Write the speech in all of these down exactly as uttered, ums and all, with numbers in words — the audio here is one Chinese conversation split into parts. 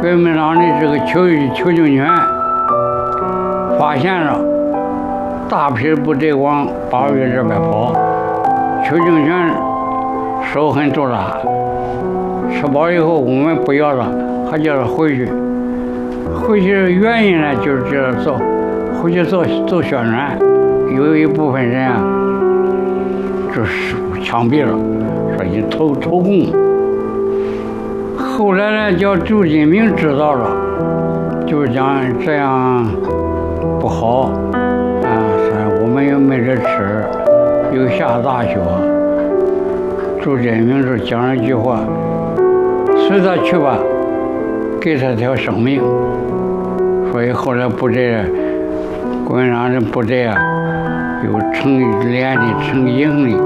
国民党的这个邱邱清泉发现了大批部队往八月这边跑，邱清泉手很毒辣，吃饱以后我们不要了，还叫他回去。回去的原因呢，就是这做回去做做宣传，有一部分人啊，就是枪毙了，说你投投共。后来呢，叫朱金明知道了，就是讲这样不好啊，我们又没得吃，又下大雪。朱金明就讲了一句话：“随他去吧，给他条生命。”所以后来部队，国民党的部队啊，有成连的、成营的，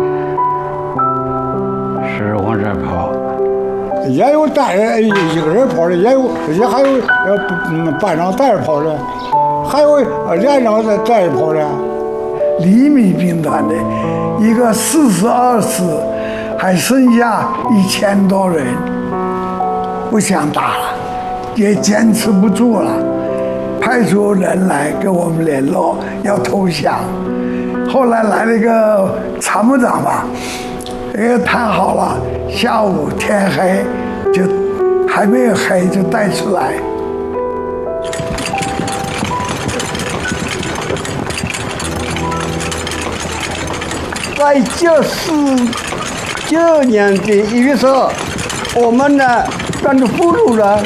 是往这跑。 也有单人一个人跑的，也有也还有呃班长带着跑的，还有连长在带着跑的。 黎明兵团的一个四十二师，还剩下一千多人，不想打了，也坚持不住了，派出人来跟我们联络，要投降。后来来了一个参谋长吧，也谈好了，下午天黑就还没有黑就带出来。 在九四九年的一月十二，我们呢当着俘虏了，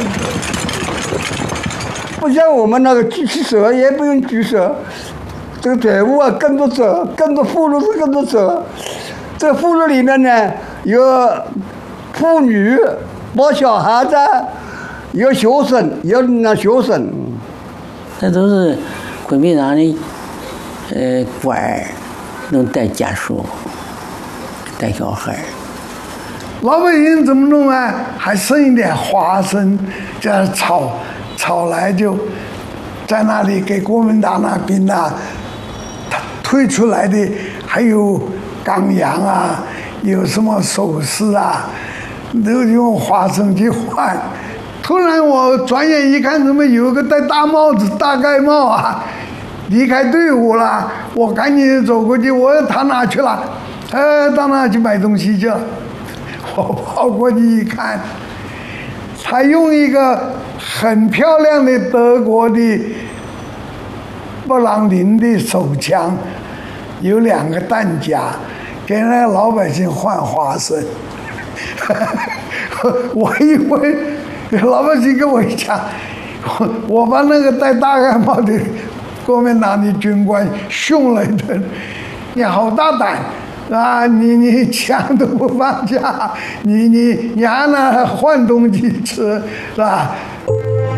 不像我们那个狙击手也不用狙手，这个队伍啊跟着走，跟着俘虏是跟着走。这个俘虏里面呢有妇女、抱小孩子，有学生，有那学生， 这都是国民党的呃官，能带家属，带小孩。 老百姓怎么弄啊？还剩一点花生，这样炒，炒来就在那里给国民党那边呐，退出来的还有钢洋啊，有什么首饰啊，都用花生去换。突然我转眼一看，怎么有个戴大帽子、大盖帽啊，离开队伍了。我赶紧走过去，我说他哪去了？呃，到哪去买东西去了？我跑过去一看，他用一个很漂亮的德国的布朗林的手枪，有两个弹夹，给那个老百姓换花生。我以为老百姓跟我讲，我把那个戴大盖帽的国民党的军官凶了一顿，你好大胆！啊，你你枪都不放下，你你你还拿换东西吃，是吧？